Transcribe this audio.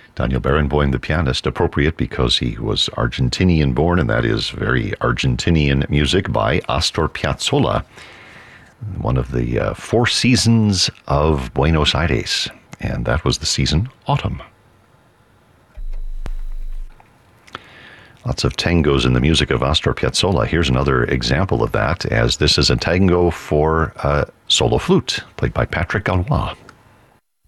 Daniel Barenboim, the pianist, appropriate because he was Argentinian born, and that is very Argentinian music by Astor Piazzolla, one of the four seasons of Buenos Aires, and that was the season autumn. Lots of tangos in the music of Astor Piazzolla. Here's another example of that, as this is a tango for solo flute, played by Patrick Galois.